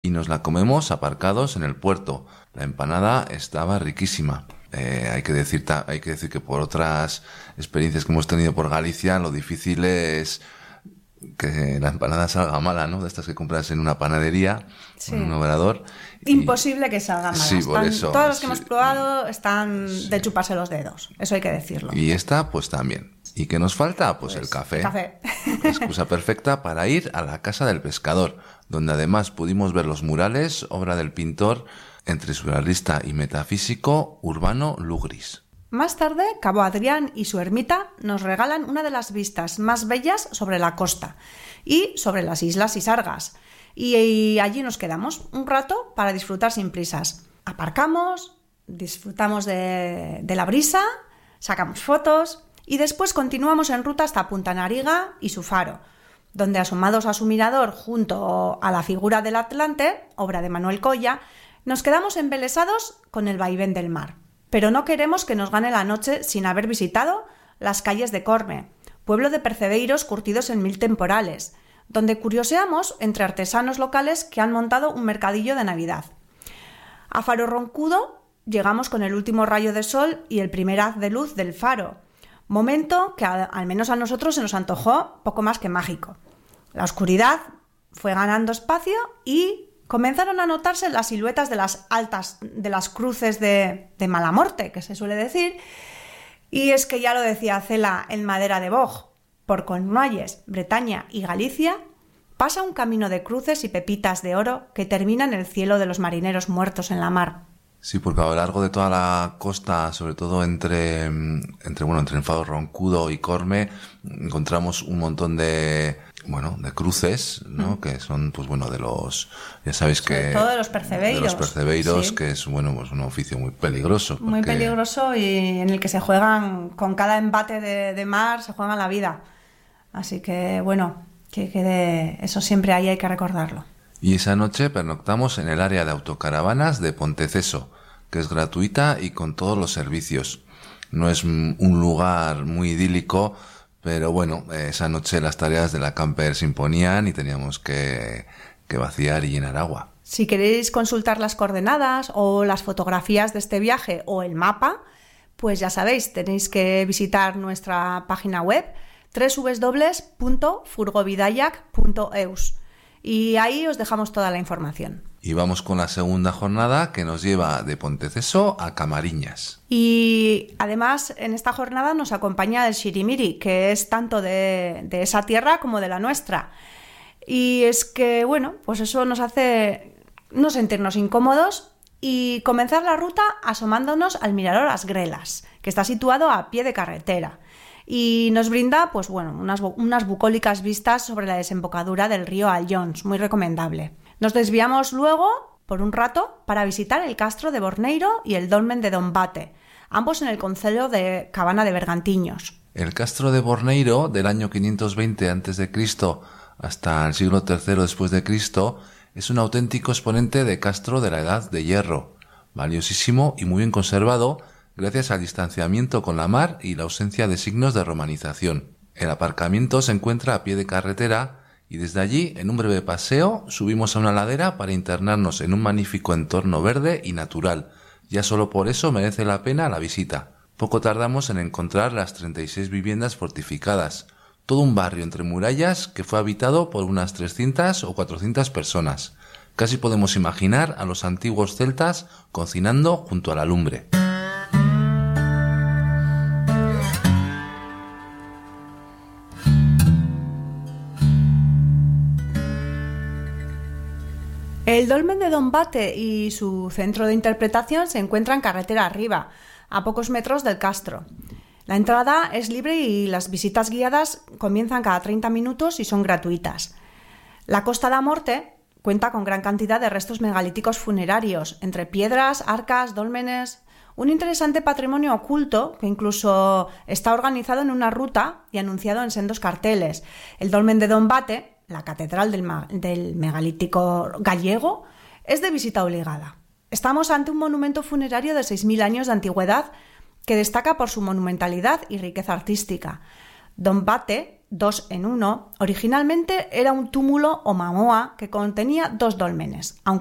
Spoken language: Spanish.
y nos la comemos aparcados en el puerto. La empanada estaba riquísima. Hay que decir que por otras experiencias que hemos tenido por Galicia, lo difícil es que la empanada salga mala, ¿no? De estas que compras en una panadería, en un obrador. Imposible que salga mala. Sí, por eso. Todos los que hemos probado están de chuparse los dedos. Eso hay que decirlo. Y esta, pues también. ¿Y qué nos falta? Pues el café. Excusa perfecta para ir a la Casa del Pescador, donde además pudimos ver los murales, obra del pintor, entre surrealista y metafísico, Urbano Lugris. Más tarde, Cabo Adrián y su ermita nos regalan una de las vistas más bellas sobre la costa y sobre las islas y Sargas. Y allí nos quedamos un rato para disfrutar sin prisas. Aparcamos, disfrutamos de la brisa, sacamos fotos y después continuamos en ruta hasta Punta Nariga y su faro, donde asomados a su mirador junto a la figura del Atlante, obra de Manuel Colla, nos quedamos embelesados con el vaivén del mar. Pero no queremos que nos gane la noche sin haber visitado las calles de Corme, pueblo de percebeiros curtidos en 1000 temporales, donde curioseamos entre artesanos locales que han montado un mercadillo de Navidad. A Faro Roncudo llegamos con el último rayo de sol y el primer haz de luz del faro, momento que al menos a nosotros se nos antojó poco más que mágico. La oscuridad fue ganando espacio y comenzaron a notarse las siluetas de las cruces de Malamorte, que se suele decir, y es que ya lo decía Cela en Madera de Boj, por Cornualles, Bretaña y Galicia pasa un camino de cruces y pepitas de oro que termina en el cielo de los marineros muertos en la mar. Sí, porque a lo largo de toda la costa, sobre todo entre Faro Roncudo y Corme, encontramos un montón de cruces, ¿no? Que son, de los, ya sabéis que... Sobre todo de los percebeiros. De los percebeiros, sí. Que es, un oficio muy peligroso. Muy peligroso y en el que se juegan, con cada embate de mar, se juegan la vida. Así que, eso siempre ahí hay que recordarlo. Y esa noche pernoctamos en el área de autocaravanas de Ponteceso, que es gratuita y con todos los servicios. No es un lugar muy idílico, pero esa noche las tareas de la camper se imponían y teníamos que vaciar y llenar agua. Si queréis consultar las coordenadas o las fotografías de este viaje o el mapa, pues ya sabéis, tenéis que visitar nuestra página web www.furgovidayak.eus y ahí os dejamos toda la información. Y vamos con la segunda jornada que nos lleva de Ponteceso a Camariñas. Y además en esta jornada nos acompaña el Xirimiri, que es tanto de esa tierra como de la nuestra. Y es que, eso nos hace no sentirnos incómodos y comenzar la ruta asomándonos al mirador As Grelas, que está situado a pie de carretera. Y nos brinda, unas bucólicas vistas sobre la desembocadura del río Allons, muy recomendable. Nos desviamos luego, por un rato, para visitar el castro de Borneiro y el dolmen de Dombate, ambos en el concello de Cabana de Bergantiños. El castro de Borneiro, del año 520 a.C. hasta el siglo III después de Cristo, es un auténtico exponente de castro de la Edad de Hierro, valiosísimo y muy bien conservado, gracias al distanciamiento con la mar y la ausencia de signos de romanización. El aparcamiento se encuentra a pie de carretera y desde allí, en un breve paseo, subimos a una ladera para internarnos en un magnífico entorno verde y natural. Ya solo por eso merece la pena la visita. Poco tardamos en encontrar las 36 viviendas fortificadas, todo un barrio entre murallas que fue habitado por unas 300 o 400 personas. Casi podemos imaginar a los antiguos celtas cocinando junto a la lumbre. El dolmen de Dombate y su centro de interpretación se encuentran carretera arriba, a pocos metros del castro. La entrada es libre y las visitas guiadas comienzan cada 30 minutos y son gratuitas. La Costa da Morte cuenta con gran cantidad de restos megalíticos funerarios, entre piedras, arcas, dólmenes, un interesante patrimonio oculto que incluso está organizado en una ruta y anunciado en sendos carteles. El dolmen de Dombate, la catedral del megalítico gallego, es de visita obligada. Estamos ante un monumento funerario de 6.000 años de antigüedad que destaca por su monumentalidad y riqueza artística. Dombate, 2 en 1, originalmente era un túmulo o mamoa que contenía 2 dólmenes, aunque